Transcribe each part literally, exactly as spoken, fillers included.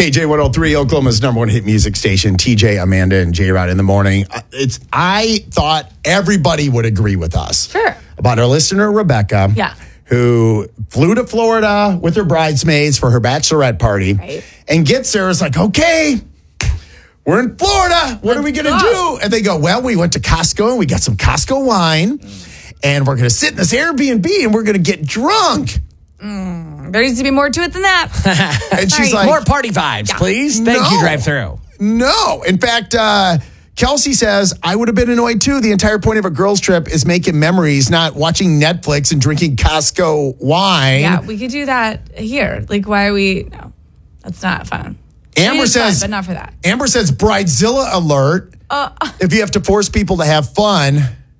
K J one oh three, Oklahoma's number one hit music station. T J, Amanda, and J-Rod in the morning. It's. I thought everybody would agree with us. Sure. About our listener, Rebecca. Yeah. Who flew to Florida with her bridesmaids for her bachelorette party. Right. And gets there, is like, okay, we're in Florida. What Let's are we going to do? And they go, well, we went to Costco and we got some Costco wine. And we're going to sit in this Airbnb and we're going to get drunk. Mm, there needs to be more to it than that. And she's like, more party vibes, yeah. please. Thank no, you, drive through. No. In fact, uh, Kelsey says, I would have been annoyed too. The entire point of a girls' trip is making memories, not watching Netflix and drinking Costco wine. Yeah, we could do that here. Like, why are we? No, that's not fun. Amber says, fun, but not for that. Amber says, Bridezilla alert. Uh, if you have to force people to have fun,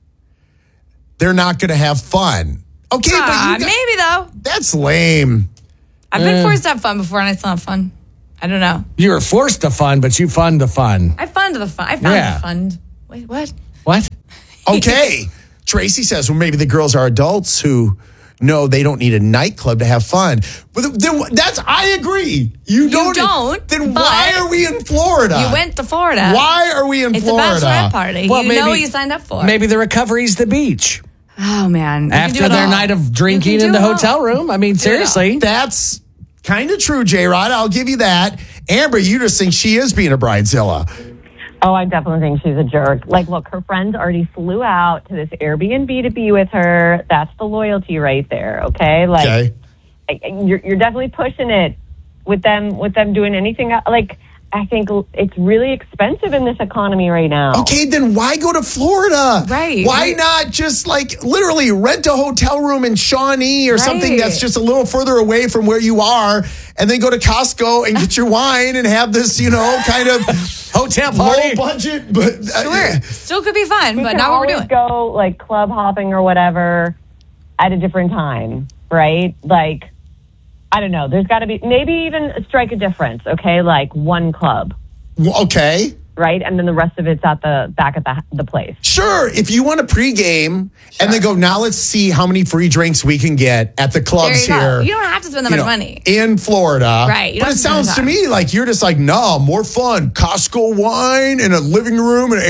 they're not going to have fun. Okay, uh, but you got, maybe though. That's lame. I've been uh, forced to have fun before, and it's not fun. I don't know. You were forced to fun, but you fund the fun. I fund the fun. I found yeah. the fun. Wait, what? What? Okay. Tracy says, well, maybe the girls are adults who know they don't need a nightclub to have fun. But then that's, I agree. You, you don't. don't Then why are we in Florida? You went to Florida. Why are we in it's Florida? It's a bachelorette party. Well, you maybe, know what you signed up for. Maybe the recovery's the beach. Oh, man. After their all. night of drinking in the hotel room. I mean, seriously. That's kind of true, J-Rod. I'll give you that. Amber, you just think she is being a bridezilla. Oh, I definitely think she's a jerk. Like, look, her friends already flew out to this Airbnb to be with her. That's the loyalty right there, okay? Like, okay. You're, you're definitely pushing it with them, with them doing anything. Like, I think it's really expensive in this economy right now. Okay, then why go to Florida? Right. Why right. not just, like, literally rent a hotel room in Shawnee or right. something that's just a little further away from where you are, and then go to Costco and get your wine and have this, you know, kind of hotel party. Low budget, but uh, sure, still could be fun, we but can not what we're doing. Go like club hopping or whatever at a different time, right? Like, I don't know. There's got to be maybe even strike a difference, okay? Like one club, okay, right, and then the rest of it's at the back at the the place. Sure, if you want a pregame sure. and they go, now let's see how many free drinks we can get at the clubs you here. Go. You don't have to spend that much know, money in Florida, right? You but it sounds to me like you're just like, no, more fun. Costco wine in a living room and an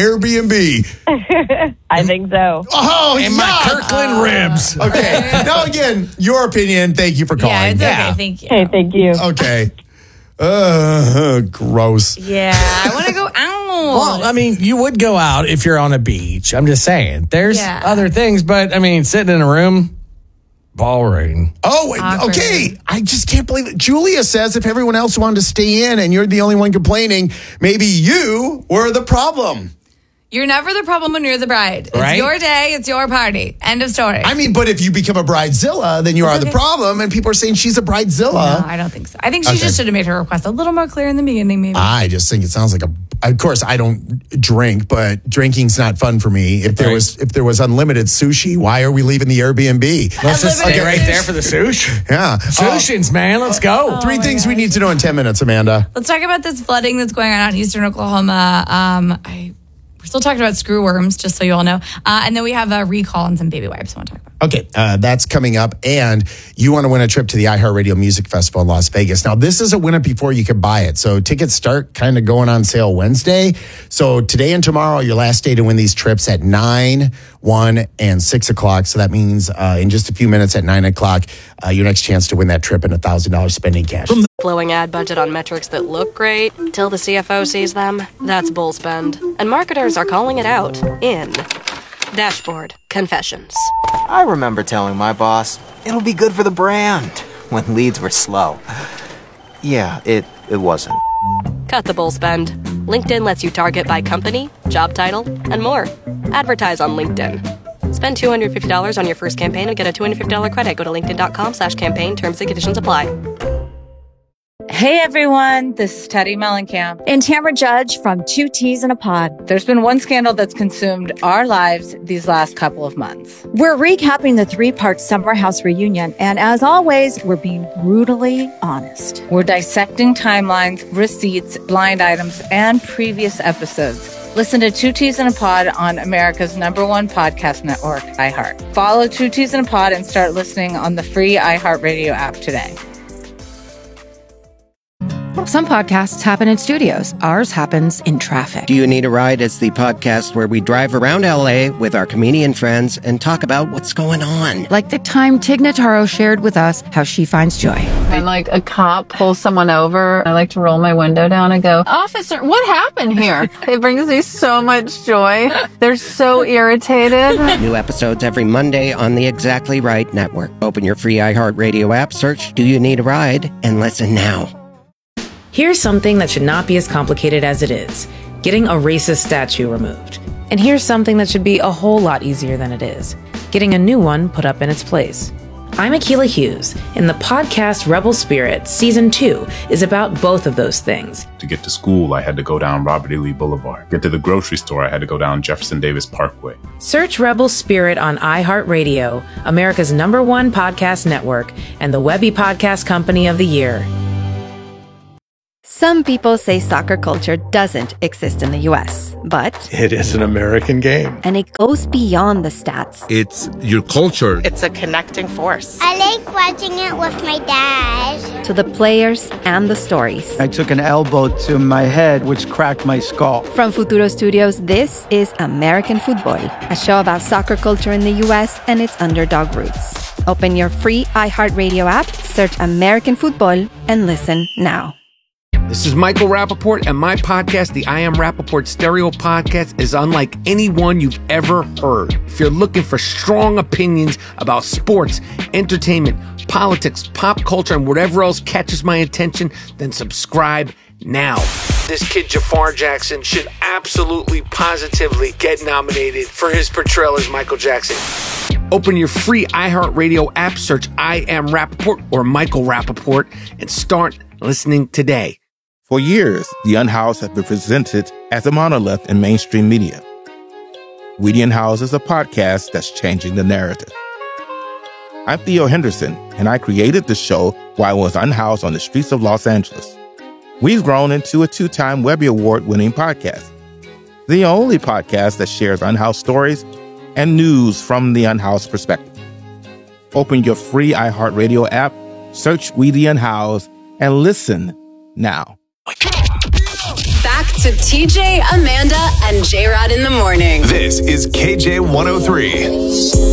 Airbnb. I think so. Oh, and yeah. my Kirkland uh, ribs. Okay. Now again, your opinion. Thank you for calling. Yeah, it's yeah. okay. Thank you. Hey, thank you. Okay. Uh, gross. Yeah, I want to go out. Well, I mean, you would go out if you're on a beach. I'm just saying. There's yeah. other things, but I mean, sitting in a room, boring. Oh, Awkward. Okay. I just can't believe it. Julia says if everyone else wanted to stay in and you're the only one complaining, maybe you were the problem. You're never the problem when you're the bride. It's right? your day. It's your party. End of story. I mean, but if you become a bridezilla, then you That's are okay. the problem, and people are saying she's a bridezilla. No, I don't think so. I think she okay. just should have made her request a little more clear in the beginning, maybe. I just think it sounds like a. Of course, I don't drink, but drinking's not fun for me. If there right. was, if there was unlimited sushi, why are we leaving the Airbnb? Let's just stay Unlimited right sushi. there for the sush. Yeah, Sushins, man. Let's go. Oh, Three my things gosh. we need to know in ten minutes, Amanda. Let's talk about this flooding that's going on in eastern Oklahoma. Um, I. We're still talking about screwworms, just so you all know. Uh, and then we have a recall on some baby wipes I want to talk about. Okay, uh, that's coming up. And you want to win a trip to the iHeartRadio Music Festival in Las Vegas. Now, this is a win it before you can buy it. So tickets start kind of going on sale Wednesday. So today and tomorrow, your last day to win these trips at nine, one, and six o'clock. So that means uh, in just a few minutes at nine o'clock, uh, your next chance to win that trip and one thousand dollars spending cash. Blowing ad budget on metrics that look great till the C F O sees them. That's bull spend. And marketers are calling it out in Dashboard Confessions. I remember telling my boss, it'll be good for the brand, when leads were slow. Yeah, it, it wasn't. Cut the bull spend. LinkedIn lets you target by company, job title, and more. Advertise on LinkedIn. Spend two hundred fifty dollars on your first campaign and get a two hundred fifty dollars credit. Go to linkedin.com slash campaign. Terms and conditions apply. Hey everyone, this is Teddy Mellencamp and Tamara Judge from Two Teas in a Pod. There's been one scandal that's consumed our lives these last couple of months. We're recapping the three-part Summer House reunion, and as always, we're being brutally honest. We're dissecting timelines, receipts, blind items, and previous episodes. Listen to Two Teas in a Pod on America's number one podcast network, iHeart. Follow Two Teas in a Pod and start listening on the free iHeartRadio app today. Some podcasts happen in studios. Ours happens in traffic. Do You Need a Ride is the podcast where we drive around L A with our comedian friends and talk about what's going on. Like the time Tig Notaro shared with us how she finds joy. When like a cop pulls someone over, I like to roll my window down and go, "Officer, what happened here?" It brings me so much joy. They're so irritated. New episodes every Monday on the Exactly Right Network. Open your free iHeartRadio app, search Do You Need a Ride, and listen now. Here's something that should not be as complicated as it is. Getting a racist statue removed. And here's something that should be a whole lot easier than it is. Getting a new one put up in its place. I'm Akilah Hughes, and the podcast Rebel Spirit Season two is about both of those things. To get to school, I had to go down Robert E. Lee Boulevard. Get to the grocery store, I had to go down Jefferson Davis Parkway. Search Rebel Spirit on iHeartRadio, America's number one podcast network, and the Webby Podcast Company of the Year. Some people say soccer culture doesn't exist in the U S, but it is an American game. And it goes beyond the stats. It's your culture. It's a connecting force. I like watching it with my dad. To the players and the stories. I took an elbow to my head, which cracked my skull. From Futuro Studios, this is American Football, a show about soccer culture in the U S and its underdog roots. Open your free iHeartRadio app, search American Football, and listen now. This is Michael Rappaport, and my podcast, the I Am Rappaport Stereo Podcast, is unlike any one you've ever heard. If you're looking for strong opinions about sports, entertainment, politics, pop culture, and whatever else catches my attention, then subscribe now. This kid, Jafar Jackson, should absolutely, positively get nominated for his portrayal as Michael Jackson. Open your free iHeartRadio app, search I Am Rappaport or Michael Rappaport, and start listening today. For years, The Unhoused has been presented as a monolith in mainstream media. We the Unhoused is a podcast that's changing the narrative. I'm Theo Henderson, and I created the show while I was unhoused on the streets of Los Angeles. We've grown into a two-time Webby Award-winning podcast, the only podcast that shares unhoused stories and news from the unhoused perspective. Open your free iHeartRadio app, search We the Unhoused, and listen now. Back to T J, Amanda, and J-Rod in the morning. This is K J one oh three.